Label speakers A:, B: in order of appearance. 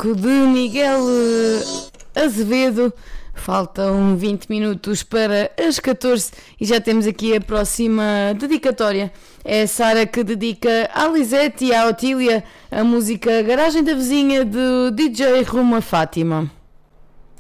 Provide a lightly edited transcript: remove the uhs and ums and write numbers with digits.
A: bloco de Miguel Azevedo. Faltam 20 minutos para as 14 e já temos aqui a próxima dedicatória. É a Sara que dedica à Lisete e à Otília a música Garagem da Vizinha de DJ Ruma Fátima.